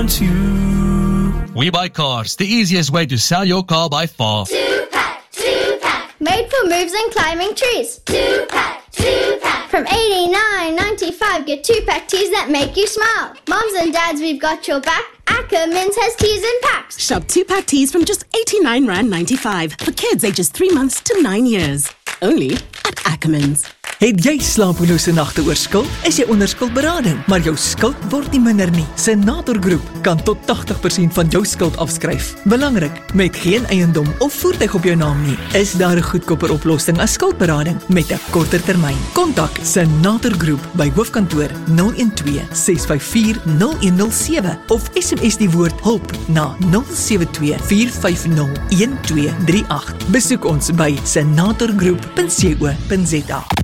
We Buy Cars, the easiest way to sell your car by far. 2-pack. Made for moves and climbing trees. 2-pack. From $89.95, get 2-pack tees that make you smile. Moms and dads, we've got your back. Ackermans has tees in packs. Shop 2-pack tees from just R89.95 for kids ages 3 months to 9 years. Only at Ackermans. Het jy slapelose nagte oor skuld? Is jy onder skuldberading, maar jou skuld word nie minder nie? Senator Groep kan tot 80% van jou skuld afskryf. Belangrik, met geen eiendom of voertuig op jou naam nie, is daar 'n goedkoper oplossing as skuldberading met 'n korter termyn. Kontak Senator Groep by hoofkantoor 012 654 0107 of SMS die woord hulp na 072 450 1238. Besoek ons by senatorgroep.co.za.